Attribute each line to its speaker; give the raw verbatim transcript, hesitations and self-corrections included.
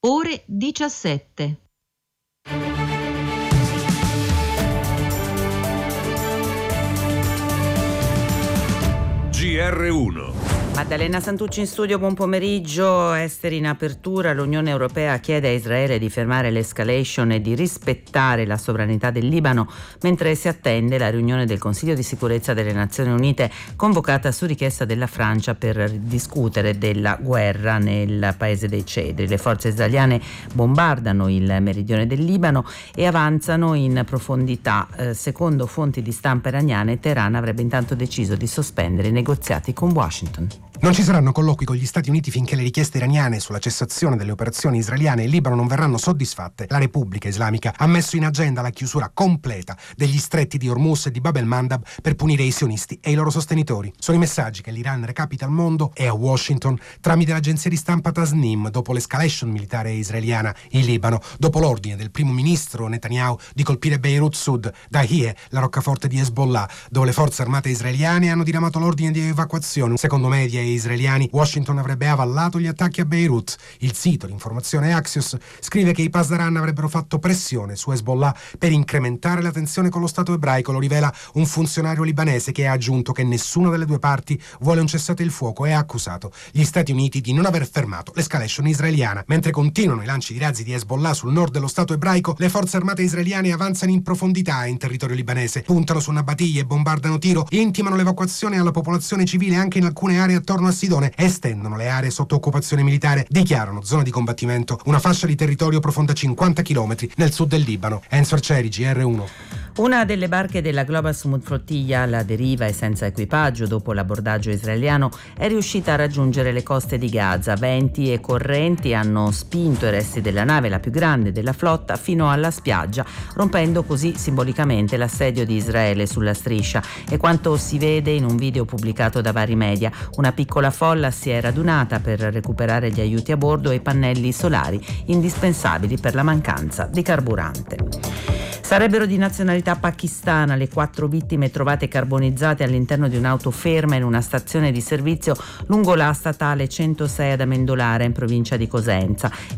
Speaker 1: ore diciassette.
Speaker 2: G R uno.
Speaker 3: Maddalena Santucci in studio, buon pomeriggio. Esteri in apertura, l'Unione Europea chiede a Israele di fermare l'escalation e di rispettare la sovranità del Libano, mentre si attende la riunione del Consiglio di sicurezza delle Nazioni Unite convocata su richiesta della Francia per discutere della guerra nel paese dei cedri. Le forze israeliane bombardano il meridione del Libano e avanzano in profondità. Eh, secondo fonti di stampa iraniane, Teheran avrebbe intanto deciso di sospendere i negoziati con Washington.
Speaker 4: Non ci saranno colloqui con gli Stati Uniti finché le richieste iraniane sulla cessazione delle operazioni israeliane in Libano non verranno soddisfatte. La Repubblica Islamica ha messo in agenda la chiusura completa degli stretti di Hormuz e di Bab el-Mandab per punire i sionisti e i loro sostenitori. Sono i messaggi che l'Iran recapita al mondo e a Washington tramite l'agenzia di stampa Tasnim dopo l'escalation militare israeliana in Libano, dopo l'ordine del primo ministro Netanyahu di colpire Beirut Sud, Dahie, la roccaforte di Hezbollah, dove le forze armate israeliane hanno diramato l'ordine di evacuazione. Secondo media israeliani, Washington avrebbe avallato gli attacchi a Beirut. Il sito di informazione Axios scrive che i Pasdaran avrebbero fatto pressione su Hezbollah per incrementare la tensione con lo Stato ebraico. Lo rivela un funzionario libanese che ha aggiunto che nessuna delle due parti vuole un cessate il fuoco e ha accusato gli Stati Uniti di non aver fermato l'escalation israeliana. Mentre continuano i lanci di razzi di Hezbollah sul nord dello Stato ebraico, le forze armate israeliane avanzano in profondità in territorio libanese, puntano su Nabatie, bombardano Tiro, intimano l'evacuazione alla popolazione civile anche in alcune aree attorno a Sidone, estendono le aree sotto occupazione militare, dichiarano zona di combattimento una fascia di territorio profonda cinquanta chilometri nel sud del Libano. Enzo Arcieri, G R uno.
Speaker 3: Una delle barche della Global Smooth Flottiglia alla deriva e senza equipaggio dopo l'abordaggio israeliano è riuscita a raggiungere le coste di Gaza. Venti e correnti hanno spinto i resti della nave, la più grande della flotta, fino alla spiaggia, rompendo così simbolicamente l'assedio di Israele sulla striscia. E quanto si vede in un video pubblicato da vari media, una piccola folla si è radunata per recuperare gli aiuti a bordo e i pannelli solari indispensabili per la mancanza di carburante. Sarebbero di nazionalità pakistana le quattro vittime trovate carbonizzate all'interno di un'auto ferma in una stazione di servizio lungo la statale centosei ad Amendolara in provincia di Cosenza.